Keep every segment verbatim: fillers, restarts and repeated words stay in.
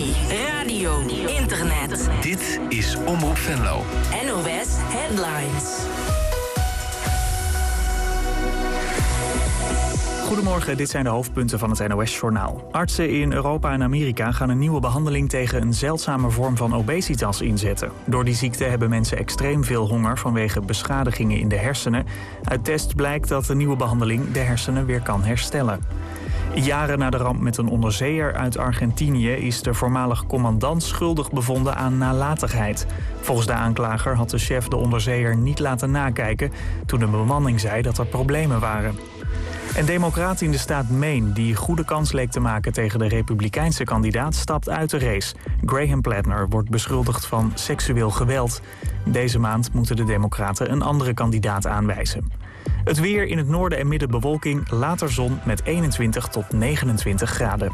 televisie, radio, internet. Dit is Omroep Venlo. N O S Headlines. Goedemorgen, dit zijn de hoofdpunten van het N O S-journaal. Artsen in Europa en Amerika gaan een nieuwe behandeling tegen een zeldzame vorm van obesitas inzetten. Door die ziekte hebben mensen extreem veel honger vanwege beschadigingen in de hersenen. Uit test blijkt dat de nieuwe behandeling de hersenen weer kan herstellen. Jaren na de ramp met een onderzeeër uit Argentinië is de voormalig commandant schuldig bevonden aan nalatigheid. Volgens de aanklager had de chef de onderzeeër niet laten nakijken toen de bemanning zei dat er problemen waren. Een democraat in de staat Maine, die goede kans leek te maken tegen de republikeinse kandidaat, stapt uit de race. Graham Plattner wordt beschuldigd van seksueel geweld. Deze maand moeten de democraten een andere kandidaat aanwijzen. Het weer in het noorden en midden bewolking, later zon met eenentwintig tot negenentwintig graden.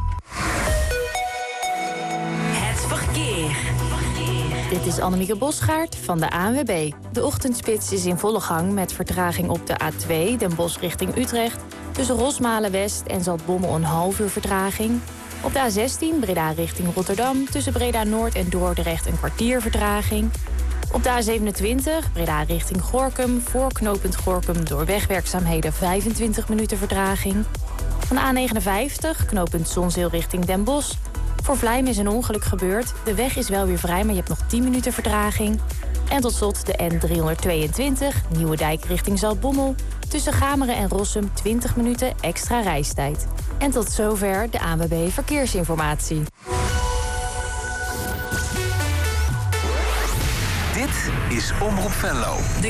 Het verkeer. Dit is Annemieke Bosgaard van de A N W B. De ochtendspits is in volle gang met vertraging op de A twee, Den Bosch richting Utrecht. Tussen Rosmalen-West en Zaltbommel een half uur vertraging. Op de A zestien, Breda richting Rotterdam. Tussen Breda-Noord en Dordrecht een kwartier vertraging. Op de A zevenentwintig, Breda richting Gorinchem. Voor knooppunt Gorinchem door wegwerkzaamheden vijfentwintig minuten vertraging. Van de A negenenvijftig, knooppunt Zonzeel richting Den Bosch. Voor Vlijmen is een ongeluk gebeurd. De weg is wel weer vrij, maar je hebt nog tien minuten vertraging. En tot slot de N driehonderdtweeëntwintig, Nieuwedijk richting Zaltbommel. Tussen Gameren en Rossum twintig minuten extra reistijd. En tot zover de A N W B Verkeersinformatie. Dit is Omroep Venlo.